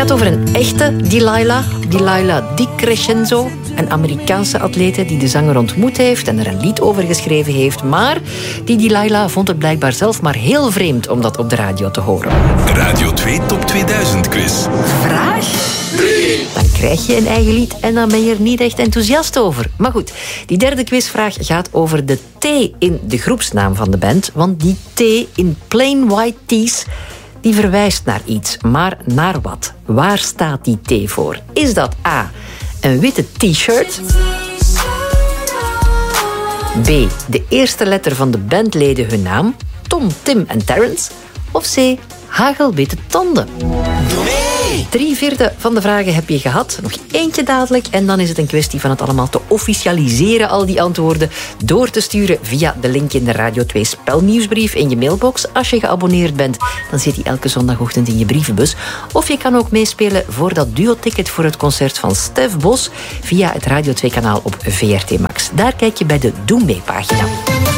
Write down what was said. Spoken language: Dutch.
gaat over een echte Delilah Di Crescenzo. Een Amerikaanse atlete die de zanger ontmoet heeft en er een lied over geschreven heeft. Maar die Delilah vond het blijkbaar zelf maar heel vreemd om dat op de radio te horen. Radio 2 Top 2000 quiz. Vraag 3. Dan krijg je een eigen lied en dan ben je er niet echt enthousiast over. Maar goed, die derde quizvraag gaat over de T in de groepsnaam van de band. Want die T in Plain White T's, die verwijst naar iets. Maar naar wat? Waar staat die T voor? Is dat A, een witte t-shirt? B, de eerste letter van de bandleden hun naam? Tom, Tim en Terrence? Of C, hagelwitte tanden? 3/4 van de vragen heb je gehad. Nog eentje dadelijk. En dan is het een kwestie van het allemaal te officialiseren, al die antwoorden, door te sturen via de link in de Radio 2 spelnieuwsbrief in je mailbox. Als je geabonneerd bent, dan zit die elke zondagochtend in je brievenbus. Of je kan ook meespelen voor dat duo-ticket voor het concert van Stef Bos via het Radio 2 kanaal op VRT Max. Daar kijk je bij de Doe Mee pagina.